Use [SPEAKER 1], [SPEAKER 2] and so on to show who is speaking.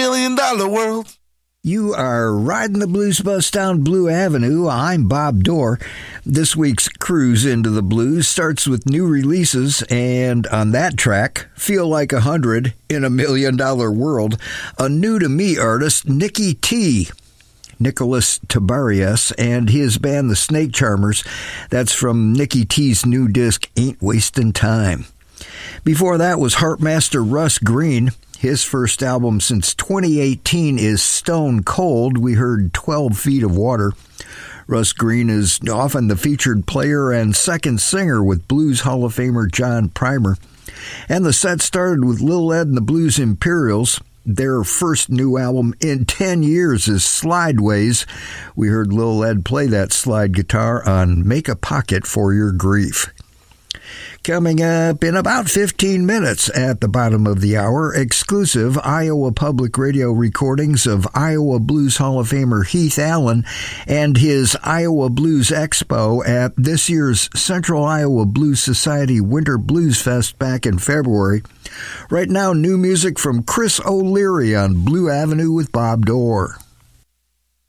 [SPEAKER 1] $1 million world.
[SPEAKER 2] You are riding the blues bus down Blue Avenue. I'm Bob Dorr. This week's cruise into the blues starts with new releases, and on that track, Feel Like 100 in $1 Million World, a new-to-me artist, Nicky T. Nicholas Tabarias and his band, the Snake Charmers. That's from Nicky T's new disc, Ain't Wastin' Time. Before that was Harpmaster Russ Green. His first album since 2018 is Stone Cold. We heard 12 Feet of Water. Russ Green is often the featured player and second singer with Blues Hall of Famer John Primer. And the set started with Lil Ed and the Blues Imperials. Their first new album in 10 years is Slideways. We heard Lil Ed play that slide guitar on Make a Pocket for Your Grief. Coming up in about 15 minutes at the bottom of the hour, exclusive Iowa Public Radio recordings of Iowa Blues Hall of Famer Heath Allen and his Iowa Blues Expo at this year's Central Iowa Blues Society Winter Blues Fest back in February. Right now, new music from Chris O'Leary on Blue Avenue with Bob Dorr.